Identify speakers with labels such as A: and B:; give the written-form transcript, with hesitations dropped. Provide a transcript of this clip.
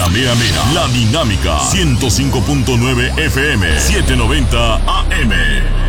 A: La mera mera. La dinámica. 105.9 FM. 790 AM.